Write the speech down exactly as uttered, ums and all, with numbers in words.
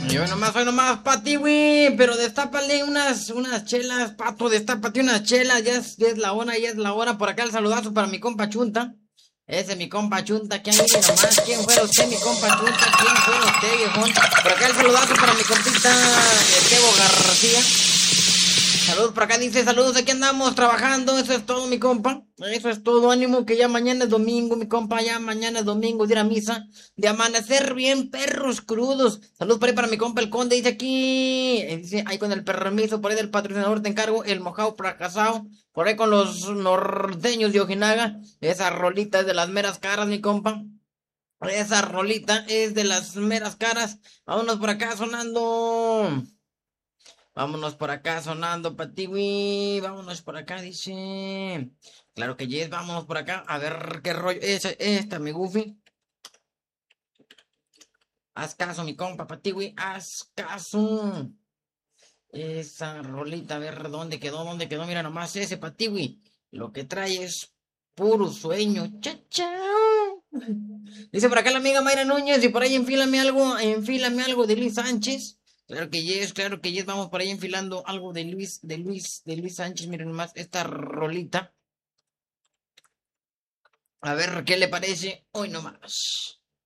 Yo nomás, soy nomás pa' ti, güey. Pero destápale unas, unas chelas, pato. Destápate unas chelas. Ya es, ya es la hora, ya es la hora. Por acá el saludazo para mi compa Chunta. Ese es mi compa Chunta. ¿Quién viene nomás? ¿Quién fuera usted, mi compa Chunta? ¿Quién fuera usted, viejón? Por acá el saludazo para mi compita Estebo García. Saludos por acá, dice, saludos, aquí andamos trabajando, eso es todo, mi compa, eso es todo, ánimo, que ya mañana es domingo, mi compa, ya mañana es domingo, de ir a misa, de amanecer bien, perros crudos. Saludos por ahí para mi compa, el conde, dice aquí, eh, dice, ahí con el permiso, por ahí del patrocinador te encargo, el mojado fracasado, por ahí con los norteños de Ojinaga, esa rolita es de las meras caras, mi compa. Esa rolita es de las meras caras. Vámonos por acá sonando. Vámonos por acá sonando, Patiwi. Vámonos por acá, dice. Claro que yes, vámonos por acá. A ver qué rollo. Esa, esta, mi Goofy. Haz caso, mi compa, Patiwi. Haz caso. Esa rolita, a ver dónde quedó, dónde quedó. Mira nomás ese, Patiwi. Lo que trae es puro sueño. Cha, cha. Dice por acá la amiga Mayra Núñez. Y por ahí enfílame algo, enfílame algo de Luis Sánchez. Claro que yes, claro que yes, vamos por ahí enfilando algo de Luis, de Luis, de Luis Sánchez, miren más esta rolita. A ver qué le parece hoy nomás.